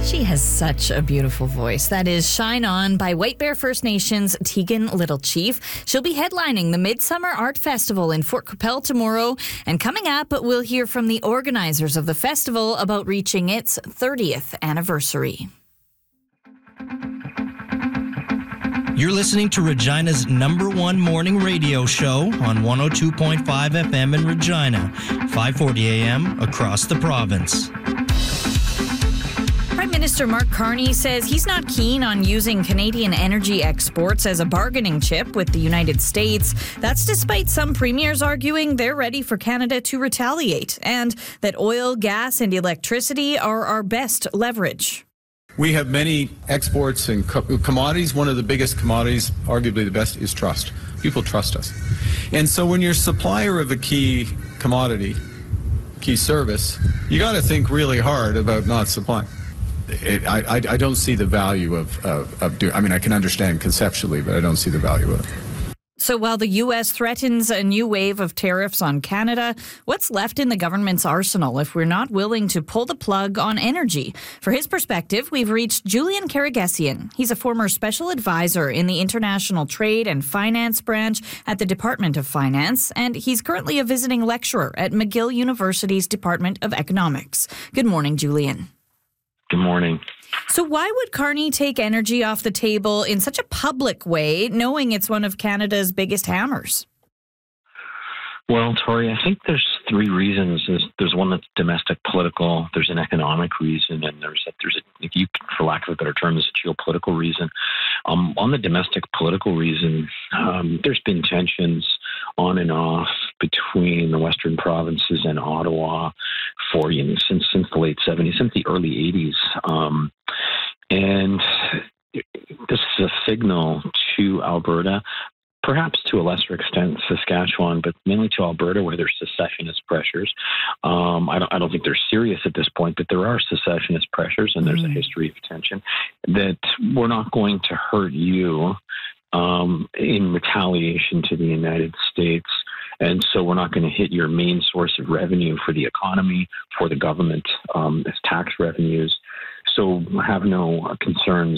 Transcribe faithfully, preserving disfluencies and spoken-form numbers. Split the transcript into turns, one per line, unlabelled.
She has such a beautiful voice. That is Shine On by White Bear First Nations' Tegan Little Chief. She'll be headlining the Midsummer Art Festival in Fort Qu'Appelle tomorrow. And coming up, we'll hear from the organizers of the festival about reaching its thirtieth anniversary.
You're listening to Regina's number one morning radio show on one oh two point five F M in Regina, five forty A M across the province.
Prime Minister Mark Carney says he's not keen on using Canadian energy exports as a bargaining chip with the United States. That's despite some premiers arguing they're ready for Canada to retaliate, and that oil, gas, and electricity are our best leverage.
We have many exports and co- commodities. One of the biggest commodities, arguably the best, is trust. People trust us. And so when you're a supplier of a key commodity, key service, you got to think really hard about not supplying. It, I, I, I don't see the value of, of, of doing, I mean, I can understand conceptually, but I don't see the value of it.
So while the U S threatens a new wave of tariffs on Canada, what's left in the government's arsenal if we're not willing to pull the plug on energy? For his perspective, we've reached Julian Karagesian. He's a former special advisor in the International Trade and Finance branch at the Department of Finance, and he's currently a visiting lecturer at McGill University's Department of Economics. Good morning, Julian.
Good morning.
So why would Carney take energy off the table in such a public way, knowing it's one of Canada's biggest hammers?
Well, Tori, I think there's three reasons. There's, there's one that's domestic political, there's an economic reason, and there's a, there's a, if you, for lack of a better term, there's a geopolitical reason. Um, on the domestic political reason, um, there's been tensions on and off between the Western provinces and Ottawa for you know, since since the late seventies, since the early eighties, um, and this is a signal to Alberta. Perhaps to a lesser extent Saskatchewan, but mainly to Alberta, where there's secessionist pressures. Um, I don't, I don't think they're serious at this point, but there are secessionist pressures, and there's mm. a history of tension that we're not going to hurt you um, in retaliation to the United States. And so we're not going to hit your main source of revenue for the economy, for the government, um, as tax revenues. So have no concerns